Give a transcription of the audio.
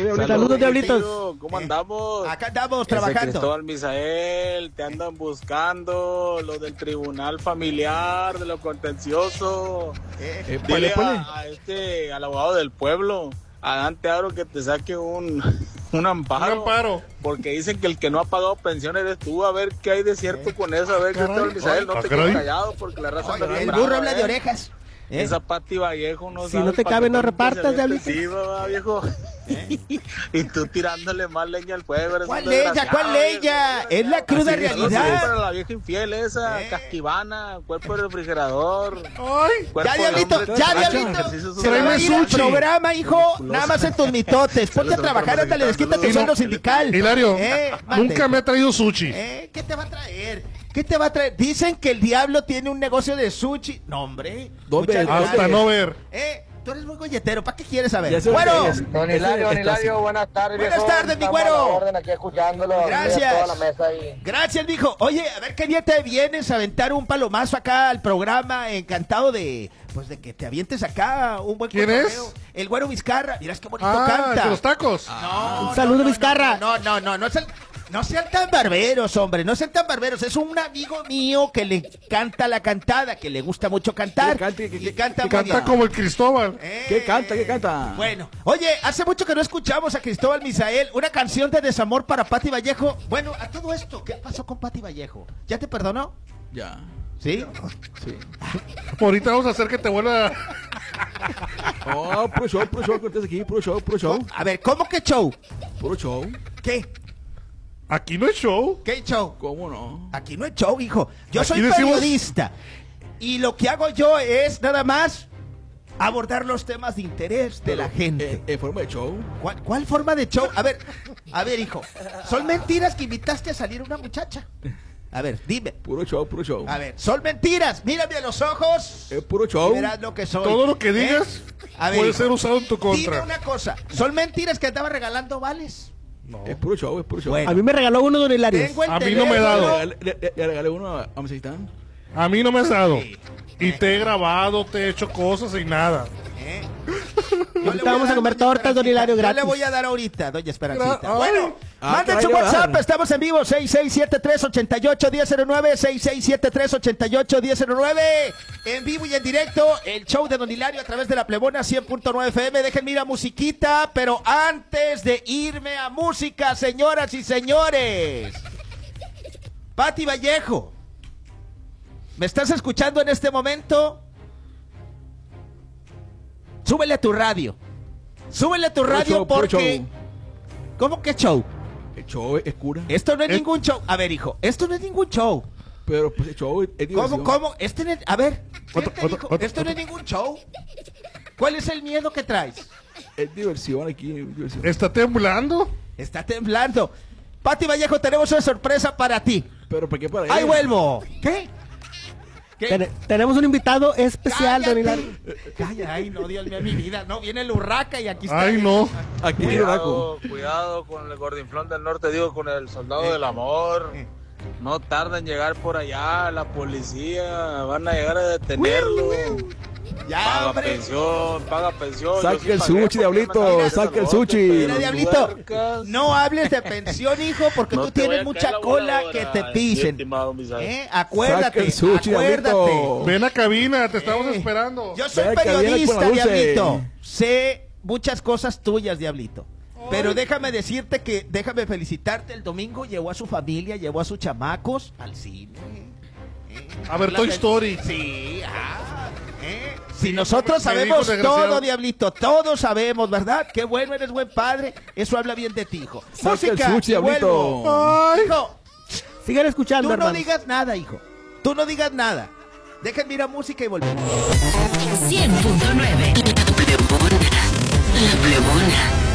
Saludos, Diablitos. ¿Cómo andamos? Acá andamos trabajando. Cristóbal Misael, te andan buscando, lo del tribunal familiar, de lo contencioso. Dile al abogado del pueblo, a Dante Aro, que te saque un amparo. Porque dicen que el que no ha pagado pensión eres tú. A ver qué hay de cierto con eso. A ver, Cristóbal Misael, no te quedes callado porque la raza anda bien El brava, burro habla de orejas. Esa Pati Vallejo no Si sabe no te cabe, no repartas, Diablito. Viejo. Y tú tirándole más leña al fuego. ¿Cuál leña? Es la cruda realidad. Para la vieja infiel esa, casquivana, cuerpo de refrigerador. Ya, Diablito. Tráeme sushi. Programa, hijo, nada más en tus mitotes. Ponte a trabajar, ándale, desquita tu sueldo sindical. Hilario, nunca me ha traído sushi. ¿Qué te va a traer? ¿Qué te va a traer? Dicen que el diablo tiene un negocio de sushi. No, hombre. Hasta no ver. Tú eres muy golletero. ¿Para qué quieres saber? Bueno. Don Hilario, buenas tardes. Buenas tardes, mi güero. Aquí escuchándolo. Gracias. Toda la mesa ahí. Gracias, mijo. Oye, a ver qué día te vienes a aventar un palomazo acá al programa. Encantado de que te avientes acá un buen ¿Quién cotorreo. es? El güero Vizcarra. Mirás qué bonito canta. ¿De los tacos? No, un saludo, Vizcarra. No sean tan barberos, hombre, no sean tan barberos. Es un amigo mío que le canta la cantada, que le gusta mucho cantar. Que canta como el Cristóbal. ¿Qué canta? Bueno, oye, hace mucho que no escuchamos a Cristóbal Misael, una canción de desamor para Pati Vallejo. Bueno, a todo esto, ¿qué pasó con Pati Vallejo? ¿Ya te perdonó? Ya. ¿Sí? Sí. Ahorita vamos a hacer que te vuelva. Puro show, cortés aquí, puro show. A ver, ¿cómo que show? Puro show. ¿Qué? Aquí no es show. ¿Qué show? ¿Cómo no? Aquí no es show, hijo. Yo Aquí soy decimos... periodista. Y lo que hago yo es nada más abordar los temas de interés de la gente. ¿En forma de show? ¿Cuál forma de show? A ver, hijo. Son mentiras que invitaste a salir una muchacha. A ver, dime. Puro show. A ver, son mentiras. Mírame a los ojos. Es puro show. Verás lo que soy. Todo lo que digas puede ser usado en tu contra. Dime una cosa. Son mentiras que andaba regalando vales. No. Es puro show. Bueno. A mí me regaló uno, don Hilario. A mí no me ha dado. Le regalé uno a Mesitán. A mí no me has dado. Y te he grabado, te he hecho cosas y nada. Ahorita vamos a comer tortas, don Hilario, gratis. Yo le voy a dar ahorita, doña Esperancita. Ay. Bueno, manden su WhatsApp, estamos en vivo, 6673-881009, 6673-881009. En vivo y en directo, el show de don Hilario a través de la Plebona 100.9 FM. Déjenme ir a musiquita, pero antes de irme a música, señoras y señores, Pati Vallejo, ¿me estás escuchando en este momento? Súbele a tu radio. Súbele a tu radio porque... ¿Cómo que show? El show es cura. Esto no es ningún show. A ver, hijo, esto no es ningún show. Pero pues el show es diversión. ¿Cómo? A ver, esto no es ningún show. ¿Cuál es el miedo que traes? Es diversión aquí. Diversión. ¿Está temblando? Está temblando. Pati Vallejo, tenemos una sorpresa para ti. ¿Pero por qué para ella? ¡Ahí vuelvo! ¿Qué? Tenemos un invitado especial, don Hilario. Ay, no, Dios mío, mi vida. No, viene el Urraca y aquí está. Ay, no. Aquí viene el Urraco. Cuidado con el gordinflón del norte, digo, con el soldado del amor. No tarda en llegar por allá, la policía, van a llegar a detenerlo. Ya, paga pensión. Saque el sushi, Diablito, saque el sushi. Mira, Diablito, no hables de pensión, hijo, porque tú tienes mucha cola que te pisen. Acuérdate, saque el sushi, Diablito. Ven a cabina, te estamos esperando. Yo soy periodista, Diablito. Sé muchas cosas tuyas, Diablito. Pero déjame felicitarte, el domingo llevó a su familia, llevó a sus chamacos al cine. A ver, Toy Story. Sí, Si nosotros sabemos todo, Diablito, todos sabemos, ¿verdad? Qué bueno, eres buen padre. Eso habla bien de ti, hijo. Saca Música, el sushi, Diablito. Hijo, sigan escuchando, tú hermanos. no digas nada, hijo. Tú no digas nada. Déjenme ir a música y volvemos. 100.9 La Plebona.